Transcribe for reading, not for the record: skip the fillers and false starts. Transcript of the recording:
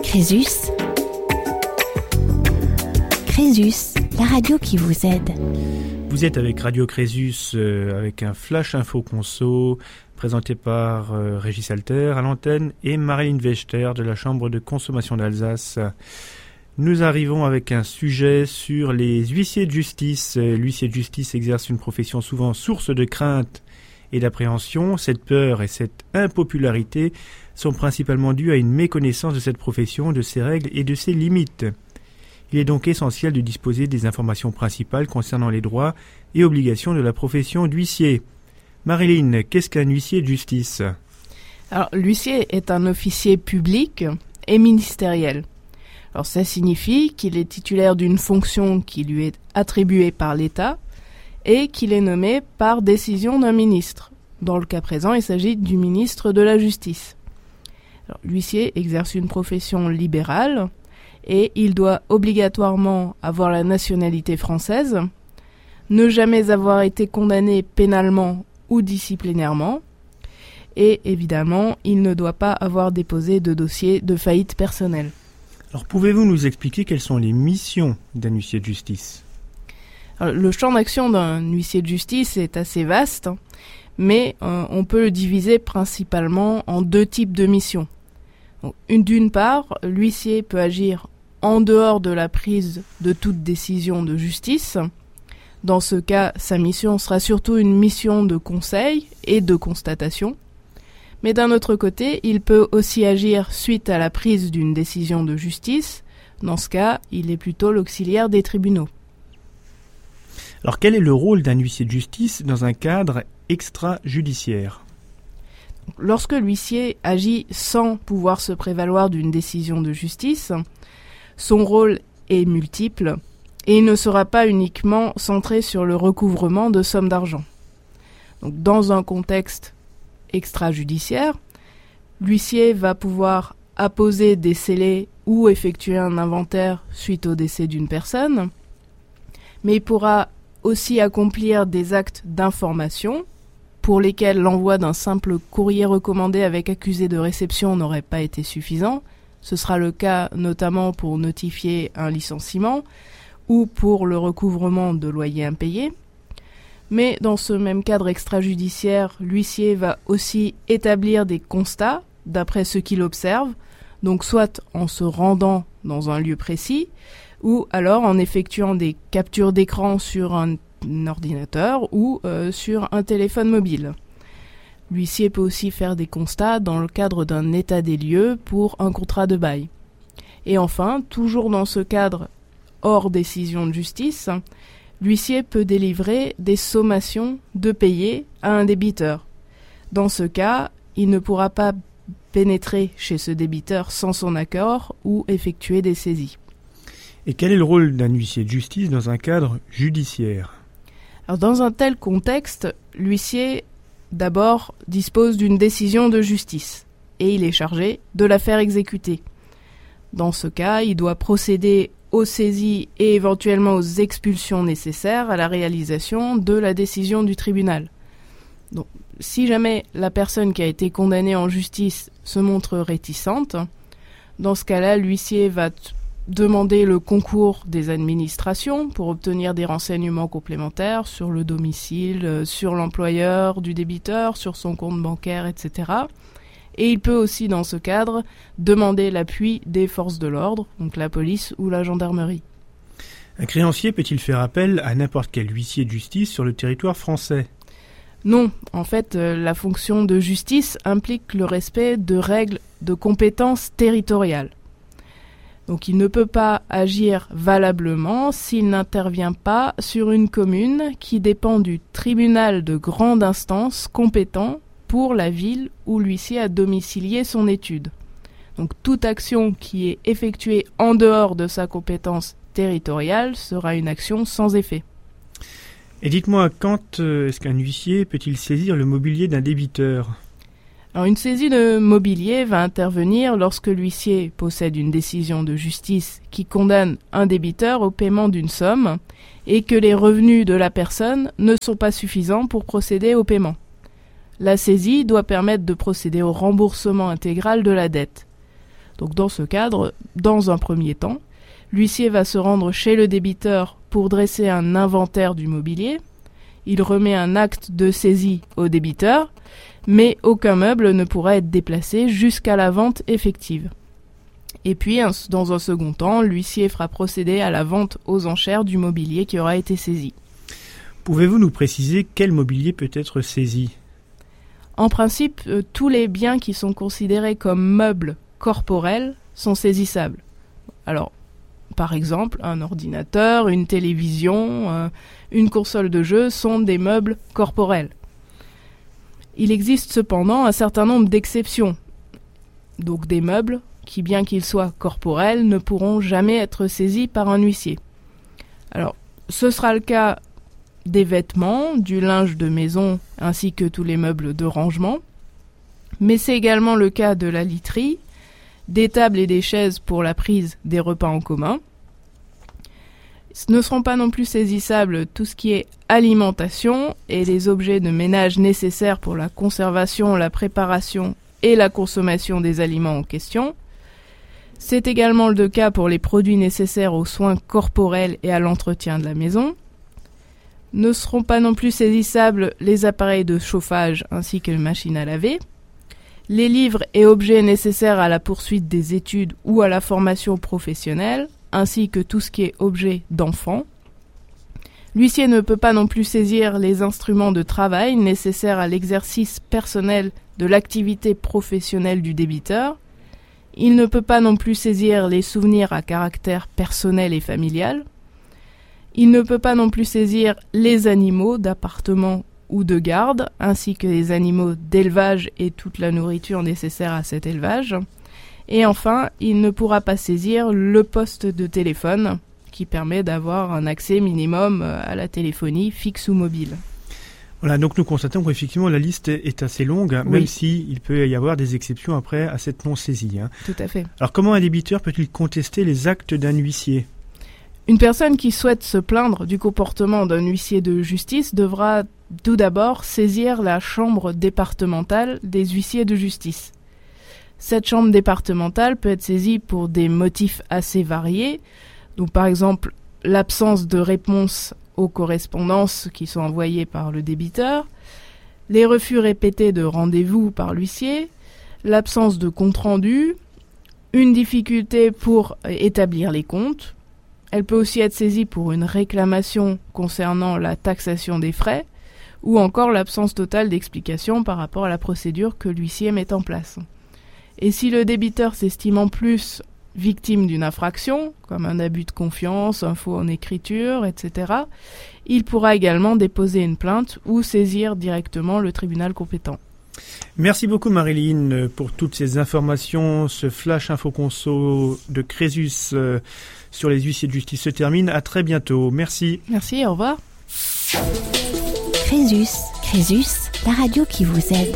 Crésus. Crésus, la radio qui vous aide. Vous êtes avec Radio Crésus, avec un Flash Info Conso, présenté par Régis Alter à l'antenne et Marilyn Wechter de la Chambre de consommation d'Alsace. Nous arrivons avec un sujet sur les huissiers de justice. L'huissier de justice exerce une profession souvent source de crainte et d'appréhension. Cette peur et cette impopularité sont principalement dues à une méconnaissance de cette profession, de ses règles et de ses limites. Il est donc essentiel de disposer des informations principales concernant les droits et obligations de la profession d'huissier. Marilyn, qu'est-ce qu'un huissier de justice ? Alors, l'huissier est un officier public et ministériel. Alors, ça signifie qu'il est titulaire d'une fonction qui lui est attribuée par l'État et qu'il est nommé par décision d'un ministre. Dans le cas présent, il s'agit du ministre de la Justice. Alors, l'huissier exerce une profession libérale et il doit obligatoirement avoir la nationalité française, ne jamais avoir été condamné pénalement ou disciplinairement, et évidemment, il ne doit pas avoir déposé de dossier de faillite personnelle. Alors, pouvez-vous nous expliquer quelles sont les missions d'un huissier de justice ? Alors, le champ d'action d'un huissier de justice est assez vaste, mais on peut le diviser principalement en deux types de missions. Donc, d'une part, l'huissier peut agir en dehors de la prise de toute décision de justice. Dans ce cas, sa mission sera surtout une mission de conseil et de constatation. Mais d'un autre côté, il peut aussi agir suite à la prise d'une décision de justice. Dans ce cas, il est plutôt l'auxiliaire des tribunaux. Alors, quel est le rôle d'un huissier de justice dans un cadre extrajudiciaire ? Lorsque l'huissier agit sans pouvoir se prévaloir d'une décision de justice, son rôle est multiple et il ne sera pas uniquement centré sur le recouvrement de sommes d'argent. Donc, dans un contexte extrajudiciaire, l'huissier va pouvoir apposer des scellés ou effectuer un inventaire suite au décès d'une personne, mais il pourra aussi accomplir des actes d'information pour lesquels l'envoi d'un simple courrier recommandé avec accusé de réception n'aurait pas été suffisant. Ce sera le cas notamment pour notifier un licenciement ou pour le recouvrement de loyers impayés. Mais dans ce même cadre extrajudiciaire, l'huissier va aussi établir des constats d'après ce qu'il observe, donc soit en se rendant dans un lieu précis, ou alors en effectuant des captures d'écran sur un ordinateur ou sur un téléphone mobile. L'huissier peut aussi faire des constats dans le cadre d'un état des lieux pour un contrat de bail. Et enfin, toujours dans ce cadre hors décision de justice, l'huissier peut délivrer des sommations de payer à un débiteur. Dans ce cas, il ne pourra pas pénétrer chez ce débiteur sans son accord ou effectuer des saisies. Et quel est le rôle d'un huissier de justice dans un cadre judiciaire ? Alors, dans un tel contexte, l'huissier d'abord dispose d'une décision de justice et il est chargé de la faire exécuter. Dans ce cas, il doit procéder aux saisies et éventuellement aux expulsions nécessaires à la réalisation de la décision du tribunal. Donc, si jamais la personne qui a été condamnée en justice se montre réticente, dans ce cas-là, l'huissier va demander le concours des administrations pour obtenir des renseignements complémentaires sur le domicile, sur l'employeur du débiteur, sur son compte bancaire, etc. Et il peut aussi, dans ce cadre, demander l'appui des forces de l'ordre, donc la police ou la gendarmerie. Un créancier peut-il faire appel à n'importe quel huissier de justice sur le territoire français ? Non, en fait, la fonction de justice implique le respect de règles de compétences territoriales. Donc il ne peut pas agir valablement s'il n'intervient pas sur une commune qui dépend du tribunal de grande instance compétent pour la ville où l'huissier a domicilié son étude. Donc toute action qui est effectuée en dehors de sa compétence territoriale sera une action sans effet. Et dites-moi, quand est-ce qu'un huissier peut-il saisir le mobilier d'un débiteur ? Alors, une saisie de mobilier va intervenir lorsque l'huissier possède une décision de justice qui condamne un débiteur au paiement d'une somme et que les revenus de la personne ne sont pas suffisants pour procéder au paiement. La saisie doit permettre de procéder au remboursement intégral de la dette. Donc dans ce cadre, dans un premier temps, l'huissier va se rendre chez le débiteur pour dresser un inventaire du mobilier. Il remet un acte de saisie au débiteur, mais aucun meuble ne pourra être déplacé jusqu'à la vente effective. Et puis, dans un second temps, l'huissier fera procéder à la vente aux enchères du mobilier qui aura été saisi. Pouvez-vous nous préciser quel mobilier peut être saisi ? En principe, tous les biens qui sont considérés comme meubles corporels sont saisissables. Alors, par exemple, un ordinateur, une télévision, une console de jeu sont des meubles corporels. Il existe cependant un certain nombre d'exceptions. Donc des meubles qui, bien qu'ils soient corporels, ne pourront jamais être saisis par un huissier. Alors, ce sera le cas des vêtements, du linge de maison, ainsi que tous les meubles de rangement. Mais c'est également le cas de la literie, des tables et des chaises pour la prise des repas en commun. Ce ne seront pas non plus saisissables tout ce qui est alimentation et les objets de ménage nécessaires pour la conservation, la préparation et la consommation des aliments en question. C'est également le cas pour les produits nécessaires aux soins corporels et à l'entretien de la maison. Ne seront pas non plus saisissables les appareils de chauffage ainsi que les machines à laver. Les livres et objets nécessaires à la poursuite des études ou à la formation professionnelle, ainsi que tout ce qui est objet d'enfant. L'huissier ne peut pas non plus saisir les instruments de travail nécessaires à l'exercice personnel de l'activité professionnelle du débiteur. Il ne peut pas non plus saisir les souvenirs à caractère personnel et familial. Il ne peut pas non plus saisir les animaux d'appartement ou de garde, ainsi que les animaux d'élevage et toute la nourriture nécessaire à cet élevage. Et enfin, il ne pourra pas saisir le poste de téléphone, qui permet d'avoir un accès minimum à la téléphonie fixe ou mobile. Voilà, donc nous constatons qu'effectivement la liste est assez longue, Oui. même s'il peut y avoir des exceptions après à cette non-saisie. Tout à fait. Alors comment un débiteur peut-il contester les actes d'un huissier ? Une personne qui souhaite se plaindre du comportement d'un huissier de justice devra tout d'abord saisir la chambre départementale des huissiers de justice. Cette chambre départementale peut être saisie pour des motifs assez variés. Donc par exemple, l'absence de réponse aux correspondances qui sont envoyées par le débiteur, les refus répétés de rendez-vous par l'huissier, l'absence de compte-rendu, une difficulté pour établir les comptes. Elle peut aussi être saisie pour une réclamation concernant la taxation des frais ou encore l'absence totale d'explication par rapport à la procédure que l'huissier met en place. Et si le débiteur s'estime en plus victime d'une infraction, comme un abus de confiance, un faux en écriture, etc., il pourra également déposer une plainte ou saisir directement le tribunal compétent. Merci beaucoup Marilyn pour toutes ces informations. Ce flash info conso de Crésus sur les huissiers de justice se termine. À très bientôt. Merci. Merci, au revoir. Crésus, la radio qui vous aide.